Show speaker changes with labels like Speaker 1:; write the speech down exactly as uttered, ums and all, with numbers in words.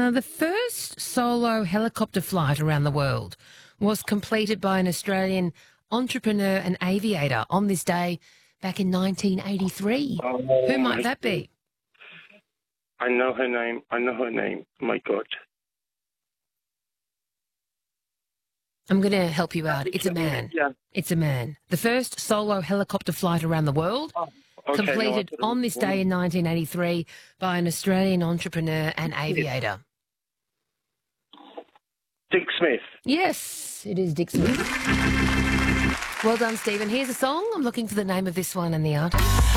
Speaker 1: Uh, the first solo helicopter flight around the world was completed by an Australian entrepreneur and aviator on this day back in nineteen eighty-three.
Speaker 2: Oh,
Speaker 1: Who might
Speaker 2: my
Speaker 1: that
Speaker 2: God.
Speaker 1: be?
Speaker 2: I know her name. I know her name. My God.
Speaker 1: I'm going to help you out. It's a man.
Speaker 2: Yeah.
Speaker 1: It's a man. The first solo helicopter flight around the world
Speaker 2: Oh, okay,
Speaker 1: completed
Speaker 2: no, I
Speaker 1: on this day in nineteen eighty-three by an Australian entrepreneur and aviator.
Speaker 2: Dick Smith.
Speaker 1: Yes, it is Dick Smith. Well done, Stephen. Here's a song. I'm looking for the name of this one and the artist.